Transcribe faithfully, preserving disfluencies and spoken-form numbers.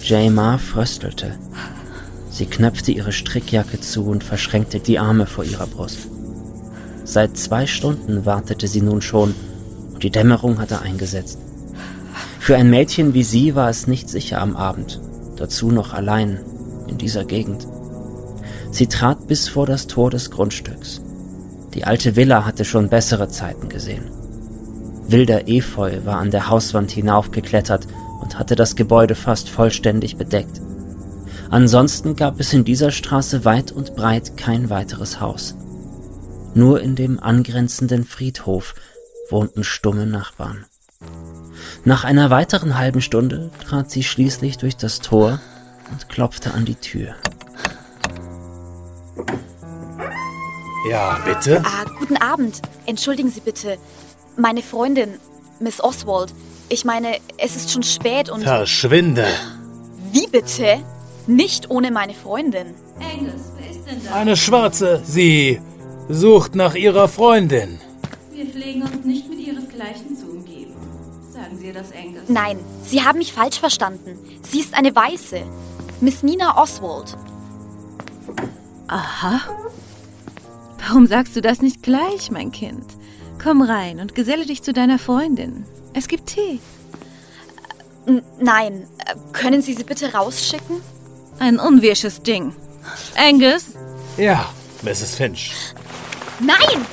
Jemima fröstelte. Sie knöpfte ihre Strickjacke zu und verschränkte die Arme vor ihrer Brust. Seit zwei Stunden wartete sie nun schon und die Dämmerung hatte eingesetzt. Für ein Mädchen wie sie war es nicht sicher am Abend, dazu noch allein in dieser Gegend. Sie trat bis vor das Tor des Grundstücks. Die alte Villa hatte schon bessere Zeiten gesehen. Wilder Efeu war an der Hauswand hinaufgeklettert und hatte das Gebäude fast vollständig bedeckt. Ansonsten gab es in dieser Straße weit und breit kein weiteres Haus. Nur in dem angrenzenden Friedhof wohnten stumme Nachbarn. Nach einer weiteren halben Stunde trat sie schließlich durch das Tor und klopfte an die Tür. Ja, bitte? Ah, guten Abend. Entschuldigen Sie bitte. Meine Freundin, Miss Oswald. Ich meine, es ist schon spät und... Verschwinde! Wie bitte? Nicht ohne meine Freundin. Angus, wer ist denn da? Eine Schwarze, sie sucht nach ihrer Freundin. Wir pflegen uns nicht mit ihresgleichen zu umgeben. Sagen Sie ihr das, Angus? Nein, Sie haben mich falsch verstanden. Sie ist eine Weiße. Miss Nina Oswald. Aha. Warum sagst du das nicht gleich, mein Kind? Komm rein und geselle dich zu deiner Freundin. Es gibt Tee. N- Nein, äh, können Sie sie bitte rausschicken? Ein unwirsches Ding. Angus? Ja, Misses Finch. Nein!